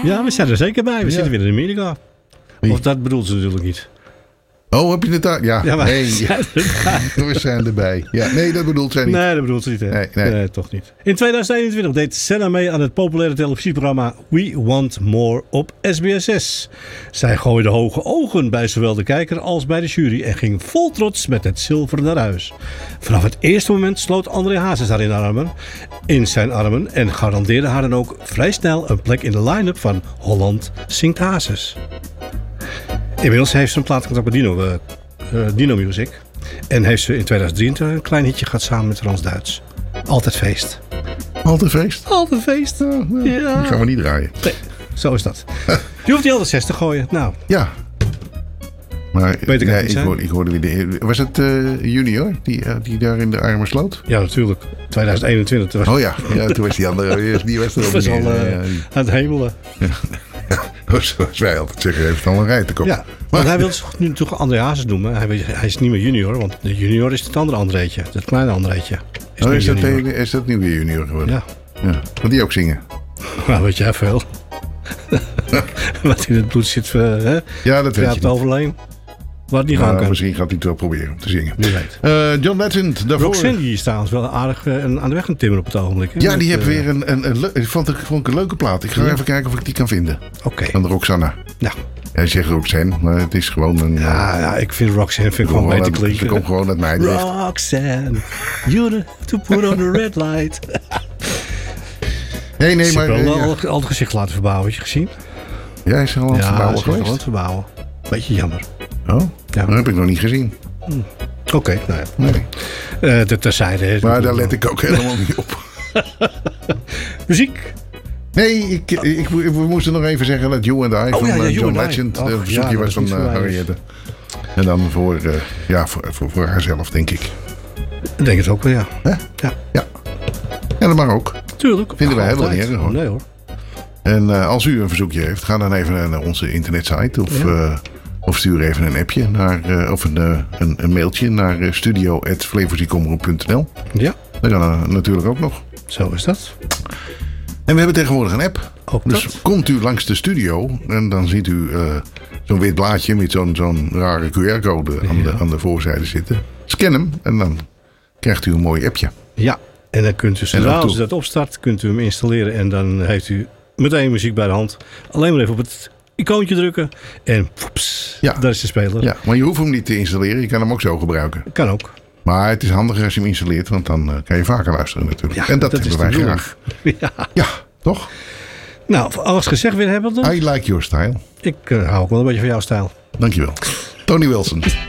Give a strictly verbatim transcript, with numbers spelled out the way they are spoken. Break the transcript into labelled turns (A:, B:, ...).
A: Ja, we zijn er zeker bij. We ja. zitten weer in Amerika. Wie? Of dat bedoelt ze natuurlijk niet.
B: Oh, heb je het daar? Ja,
A: ja maar
B: nee.
A: we zijn erbij.
B: We zijn erbij. Ja, nee, dat bedoelt zij niet.
A: Nee, dat bedoelt ze niet. Hè?
B: Nee, nee.
A: nee, toch niet. In tweeduizend eenentwintig deed Senna mee aan het populaire televisieprogramma We Want More op S B S S. Zij gooide hoge ogen bij zowel de kijker als bij de jury en ging vol trots met het zilver naar huis. Vanaf het eerste moment sloot André Hazes haar in, armen, in zijn armen en garandeerde haar dan ook vrij snel een plek in de line-up van Holland Zingt Hazes. Inmiddels heeft ze een plaatcontract met Dino, uh, uh, Dino Music. En heeft ze in tweeduizend drieëntwintig een klein hitje gehad samen met Frans Duits. Altijd feest.
B: Altijd feest?
A: Altijd feest.
B: Oh, ja. Ja. Die gaan we niet draaien.
A: Nee, zo is dat. Je hoeft die altijd zes te gooien. Nou.
B: Ja. Maar
A: Weet ik,
B: nee,
A: niet,
B: ik, hoorde, ik hoorde wie de... Was het uh, Junior die, uh, die daar in de armen sloot?
A: Ja, natuurlijk. tweeduizend eenentwintig. Was...
B: Oh ja. ja, toen was die andere... Die was er
A: ook was al uh, ja, die... aan het hemelen.
B: Ja. Zoals wij altijd zeggen, heeft al een rij te komen.
A: Ja, want hij wil nu natuurlijk André Hazes noemen. Hij, hij is niet meer junior, want de junior is het andere Andreetje. Het kleine Andreetje.
B: Is, oh, is, dat, is dat nu weer junior geworden?
A: Ja.
B: Ja. Kan die ook zingen?
A: Nou, weet jij veel. Wat in het bloed zit, uh, hè?
B: Ja, dat weet je niet.
A: Overleen. Wat niet gaan
B: uh, misschien gaat hij het wel proberen om te zingen.
A: Wie weet.
B: Uh, John Legend, daarvoor.
A: Roxanne, die is trouwens wel aardig uh, aan de weg aan timmeren op het ogenblik. Hè?
B: Ja, die
A: Met,
B: heeft
A: uh,
B: weer een, een, een, le- ik vond, ik vond ik een leuke plaat. Ik ga ja. even kijken of ik die kan vinden.
A: Oké. Okay.
B: Van Roxanne.
A: Ja.
B: Hij zegt Roxanne, maar het is gewoon een...
A: Ja, ja ik vind Roxanne vind ik gewoon beter klinken.
B: Ze komt gewoon uit mij.
A: Roxanne, you to put on the red light.
B: Nee, nee,
A: Ze
B: maar...
A: Ze hebben
B: ja.
A: al, al het gezicht laten verbouwen, heb je gezien?
B: Ja, is er al aan het
A: ja,
B: verbouwen
A: geweest? Ja,
B: geweest?
A: al aan het verbouwen. Beetje jammer.
B: Oh,
A: ja.
B: dat heb ik nog niet gezien.
A: Hm. Oké, okay, nou ja.
B: Nee.
A: Uh, de terzijde.
B: Maar daar let ik ook helemaal niet op.
A: Muziek?
B: Nee, ik, ik, ik, we moesten nog even zeggen dat You and I
A: oh,
B: van
A: ja, ja,
B: John
A: and
B: Legend
A: een
B: verzoekje
A: ja,
B: was van uh, Henriette. En dan voor, uh, ja, voor, voor, voor haarzelf, denk ik.
A: Ik denk het ook wel, ja.
B: Hè?
A: Ja.
B: Ja. Ja, dat mag ook.
A: Tuurlijk.
B: Vinden wij helemaal niet erg, hoor.
A: Nee hoor.
B: En uh, als u een verzoekje heeft, ga dan even naar onze internetsite of, ja. uh, of stuur even een appje naar, uh, of een, uh, een, een mailtje naar uh, studio at flevozikomroep punt n l.
A: Ja.
B: Dat kan uh, natuurlijk ook nog.
A: Zo is dat.
B: En we hebben tegenwoordig een app.
A: Ook
B: dus
A: dat?
B: Komt u langs de studio en dan ziet u uh, zo'n wit blaadje met zo'n, zo'n rare Q R-code aan, ja. de, aan de voorzijde zitten. Scan hem en dan krijgt u een mooi appje.
A: Ja, en dan kunt u, zodra als u dat opstart, kunt u hem installeren en dan heeft u meteen muziek bij de hand. Alleen maar even op het icoontje drukken en poeps, ja. daar is de speler.
B: Ja, maar je hoeft hem niet te installeren, je kan hem ook zo gebruiken.
A: Kan ook.
B: Maar het is handiger als je hem installeert, want dan uh, kan je vaker luisteren natuurlijk.
A: Ja,
B: en dat,
A: dat
B: hebben wij
A: bedoeling.
B: graag.
A: Ja.
B: Ja, toch?
A: Nou, alles gezegd weer hebben we.
B: I like your style.
A: Ik uh, hou ook wel een beetje van jouw stijl.
B: Dankjewel. Tony Wilson.